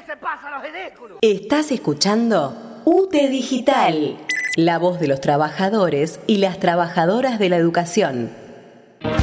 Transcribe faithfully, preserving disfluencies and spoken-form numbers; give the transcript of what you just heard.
se pasa los ridículos? Estás escuchando U T E Digital, la voz de los trabajadores y las trabajadoras de la educación.